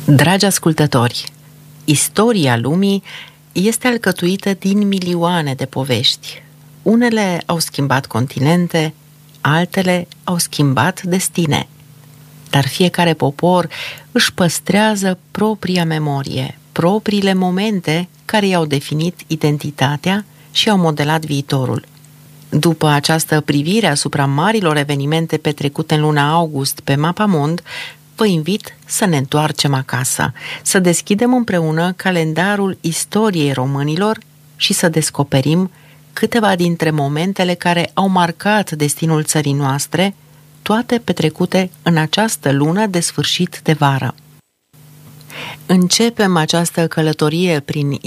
Dragi ascultători, istoria lumii este alcătuită din milioane de povești. Unele au schimbat continente, altele au schimbat destine. Dar fiecare popor își păstrează propria memorie, propriile momente care i-au definit identitatea și au modelat viitorul. După această privire asupra marilor evenimente petrecute în luna august pe Mapamond, vă invit să ne întoarcem acasă, să deschidem împreună calendarul istoriei românilor și să descoperim câteva dintre momentele care au marcat destinul țării noastre, toate petrecute în această lună de sfârșit de vară. Începem această călătorie prin